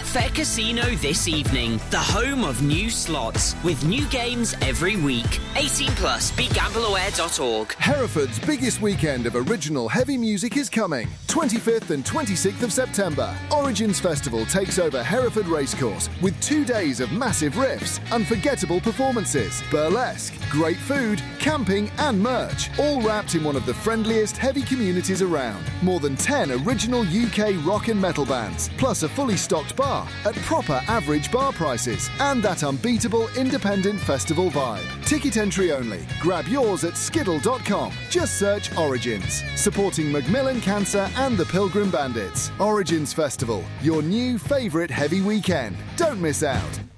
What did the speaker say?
Betfair Casino this evening, the home of new slots, with new games every week. 18 plus, begambleaware.org. Hereford's biggest weekend of original heavy music is coming. 25th and 26th of September. Origins Festival takes over Hereford Racecourse with 2 days of massive riffs, unforgettable performances, burlesque, great food, camping and merch, all wrapped in one of the friendliest heavy communities around. More than 10 original UK rock and metal bands, plus a fully stocked bar at proper average bar prices, and that unbeatable independent festival vibe. Ticket entry only. Grab yours at skiddle.com. Just search Origins. Supporting Macmillan Cancer and the Pilgrim Bandits. Origins Festival, your new favourite heavy weekend. Don't miss out.